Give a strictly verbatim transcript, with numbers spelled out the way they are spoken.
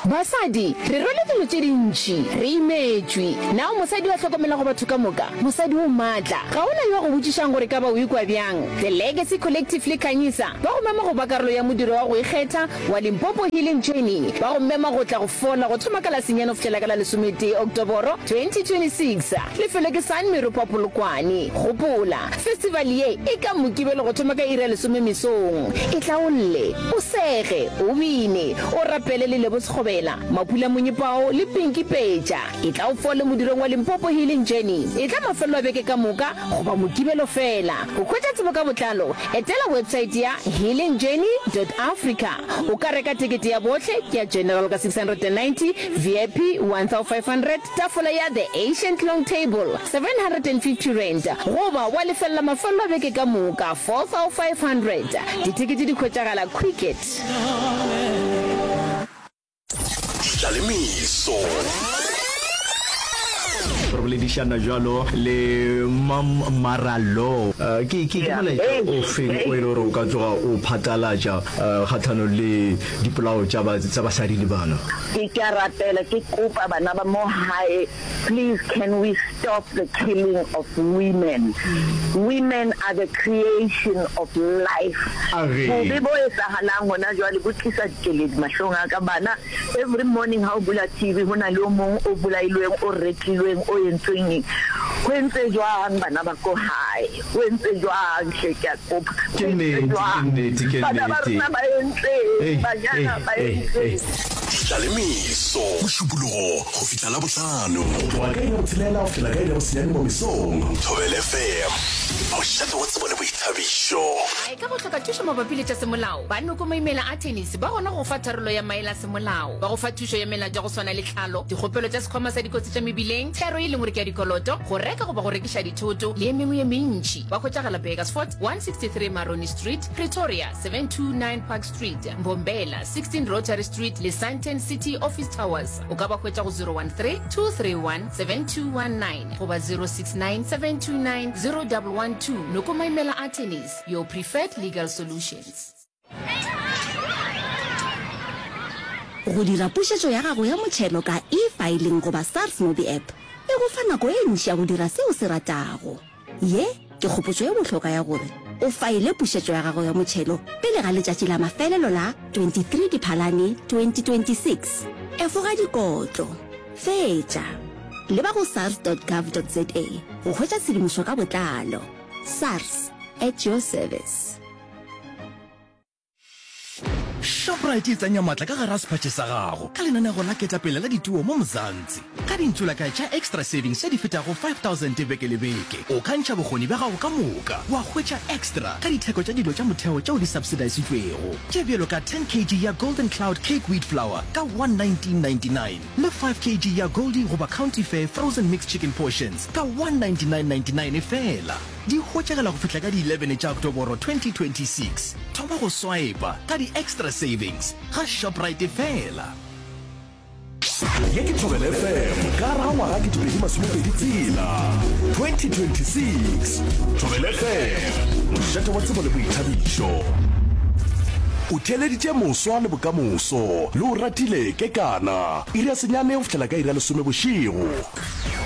Basadi re role dilo tse dintsi re imetswe na o mosadi wa tlhokomela go batho ka moka mosadi o matla ga ona yo go botsisang gore ka ba o ikwa byang the legacy collective le kanyisa ba go mema go ba karolo ya modiro wa go ikgetha wa Limpopo Healing Journey ba go mema go tla go fola go thoma ka la senyano go fela ka la lesomete October twenty twenty-six le fele ke San Meropa Polokwane gopola festival ye e ka mokibelo go thoma ka ira lesome mesong e tla olle o sege o bine o rapele le lebo segobela mapula monyepao le Pinky Peja e tla o fola modirong wa Limpopo Healing Journey e tla mafelo a beke ka moka go ba mokibelo fela go khwetsa tsebo ka botlalo etela website ya healing journey dot africa o ka reka ticket ya botlhe ke ya general ka six hundred ninety V I P one thousand five hundred tafola ya the ancient long table seven hundred fifty rand go ba wa lefella mafelo a beke ka moka four thousand five hundred ditikete di khwetsagala cricket Jalemiso Probledišana jalo le Mam Maralo ke ke ke mala o feng o ile o ka tsoga o phatalaja khathano le dipolao tsa ba tsa basadi le bana ke ka ratela ke kopa bana ba mo hae please can we stop the killing of women women are the creation of life go be bo etsa halang hona jwale go tlisa dikeledi mashonga ka bana every morning how bula T V hona le o mong o bulailweng o retlilweng o entsweng kwentse jwang bana ba ko hae kwentse jwang sheka kopa kene kene kene ba entse banyana ba entse Jalemiso Moshupulogo go fitla la botlano wa ka yo tselela o fela ga ile go siana mo mesong Thobela F M o shata wa tsebone boithabišo e ka go tlhoka thuso mabapi le tsa semolao ba noko maimela a tennis ba gona go fa tharolo ya maela semolao ba go fa thuso ya mela ja go swana le tlhalo dikgopelo tsa sekhwama sa dikotsi tsa mebileng thero e lengwe re ke dikoloto go reka go ba go rekisha dithoto le mengwe ye mentši ba go tsagala Bakersford one sixty-three Maroni Street Pretoria seven two nine Park Street Mbombela sixteen Rotary Street le Sandton City Office Towers o ka ba hwetša go zero one three two three one seven two one nine go ba zero six nine seven two nine zero one one two noko maimela a tennis your preferred legal solutions. Go dira pušetšo ya gago ya motšhelo ka e-filing go ba SARS mo di app e go fa nako e ntši ya go dira seo se ratago ye ke kgopotšo e bohlokwa ya gore o faile pušetšo ya gago ya motšhelo pele ga letšatši la mafelelo la twenty-three Diphalane twenty twenty-six efoga dikotlo fetša leba go sars dot gov dot za go hwetša tshedimošo ka botlalo SARS at your service. Shoprite e tsanya matla ka gara sephatše sa gago ka lenaneo la ketapele la dituo mo Mzansi ka dintšholaka tša extra savings tša di fetago five thousand beke le beke o kantšha bokgoni ba gago ka moka wa hwetša extra ka ditheko tša dilo tša motheo tšeo di subsidizitšwego tše bjelo ka ten kilograms ya golden cloud cake wheat flour ka one nineteen ninety-nine le five kilograms ya goldie goba county fair frozen mixed chicken portions ka one ninety-nine ninety-nine fela di hwetšagela go fihla ka di eleven tša October twenty twenty-six thoma go swipa ka di extra savings ga Shoprite fela ye ke Thobela F M ka ra ngwaga ke tšwedi masomepedi tsela twenty twenty-six Thobela F M mošate wa tsebo le boithabišo o theleditše moswa le bokamoso le o ratile ke kana iri ya senyane o fihlela ka iri ya lesome bošego